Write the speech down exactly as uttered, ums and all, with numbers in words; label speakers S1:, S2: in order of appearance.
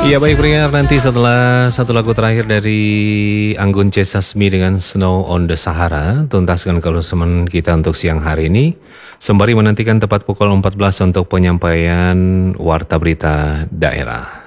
S1: Ya baik pendengar, nanti setelah satu lagu terakhir dari Anggun C. Sasmi dengan Snow on the Sahara, tuntaskan keseruan kita untuk siang hari ini, sembari menantikan tepat pukul empat belas untuk penyampaian Warta Berita Daerah.